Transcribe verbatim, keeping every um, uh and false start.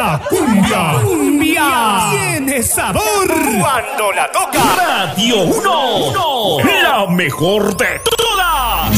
La cumbia, cumbia tiene sabor cuando la toca Radio uno, la mejor de todas.